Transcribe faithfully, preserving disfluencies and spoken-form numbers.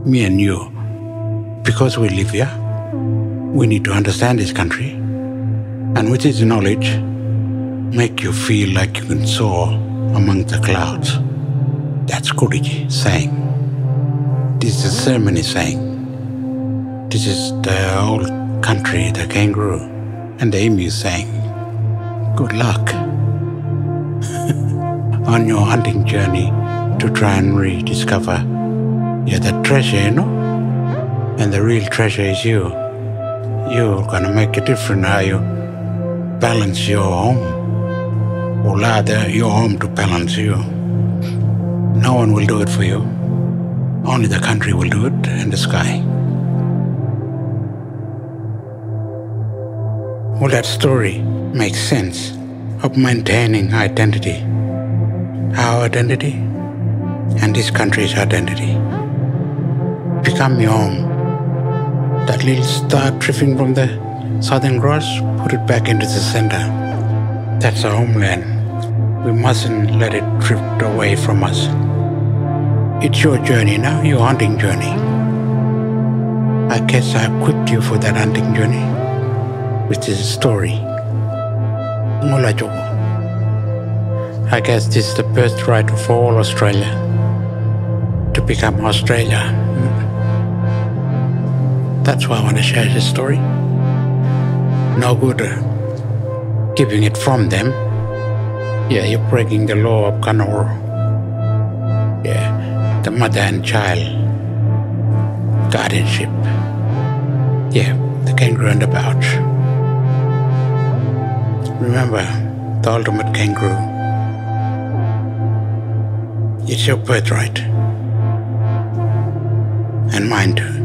me and you, because we live here, we need to understand this country, and with this knowledge, make you feel like you can soar among the clouds. That's Guriji saying. This is the ceremony saying. This is the old country, the kangaroo, and the emu saying, good luck on your hunting journey to try and rediscover yeah, the treasure, you know? And the real treasure is you. You're gonna make a difference how you balance your home, or rather your home to balance you. No one will do it for you. Only the country will do it, and the sky. Well, that story makes sense of maintaining identity. Our identity and this country's identity. Become your home. That little star drifting from the southern cross, put it back into the center. That's our homeland. We mustn't let it drift away from us. It's your journey now, your hunting journey. I guess I equipped you for that hunting journey with this story. Ngula Jogo. I guess this is the birthright for all Australia, to become Australia. That's why I want to share this story. No good uh, keeping it from them. Yeah, you're breaking the law of Kanawuru. Yeah, the mother and child guardianship. Yeah, the kangaroo and the pouch. Remember, the ultimate kangaroo. It's your birthright. And mine too.